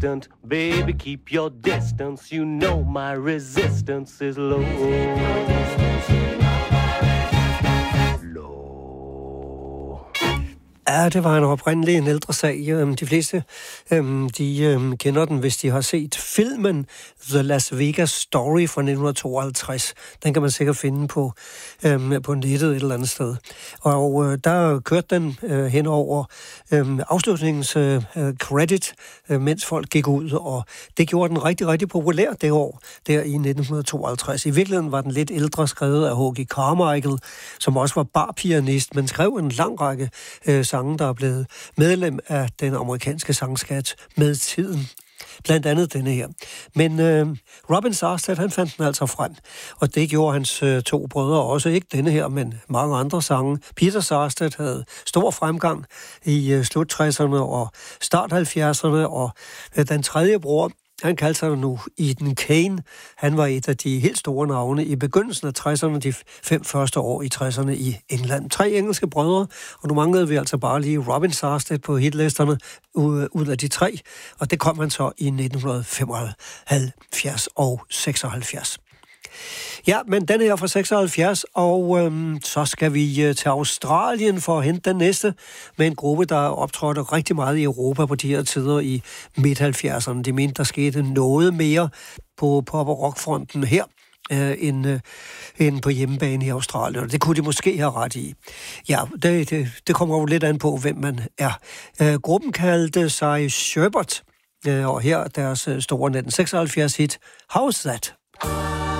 distant. Baby, keep your distance. You know my resistance is low. Ja, det var en oprindelig en ældre sag. De fleste de kender den, hvis de har set filmen The Las Vegas Story fra 1952. Den kan man sikkert finde på nettet et eller andet sted. Og der kørte den hen over afslutningens credit, mens folk gik ud, og det gjorde den rigtig, rigtig populær det år, der i 1952. I virkeligheden var den lidt ældre, skrevet af H.G. Carmichael, som også var barpianist, men skrev en lang række sange, der er blevet medlem af den amerikanske sangskat med tiden. Blandt andet denne her. Men Robin Sarstedt, han fandt den altså frem, og det gjorde hans to brødre også. Ikke denne her, men mange andre sange. Peter Sarstedt havde stor fremgang i slut 60'erne og start 70'erne, og den tredje bror, han kaldte sig nu Eden Kane. Han var et af de helt store navne i begyndelsen af 60'erne, de 5 første år i 60'erne i England. 3 engelske brødre, og nu manglede vi altså bare lige Robin Sarstedt på hitlisterne ud af de 3, og det kom han så i 1975 og 76. Ja, men den er fra 76, og så skal vi til Australien for at hente den næste med en gruppe, der optrådte rigtig meget i Europa på de her tider i midt-70'erne. De mente, der skete noget mere på pop- og rockfronten her, end på hjemmebane i Australien. Det kunne de måske have ret i. Ja, det kommer jo lidt an på, hvem man er. Gruppen kaldte sig Sherbert, og her deres store 1976 hit, How's That?